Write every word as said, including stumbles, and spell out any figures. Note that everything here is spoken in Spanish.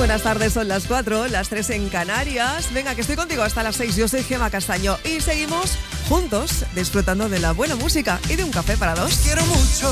buenas tardes, son las cuatro, las tres en Canarias. Venga, que estoy contigo hasta las seis. Yo soy Gemma Castaño y seguimos juntos disfrutando de la buena música y de un café para dos. Te quiero mucho,